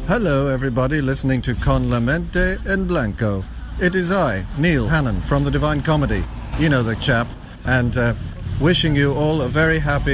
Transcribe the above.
Hello, everybody listening to Con la Mente en Blanco. It is I, Neil Hannon, from the Divine Comedy. You know the chap. And wishing you all a very happy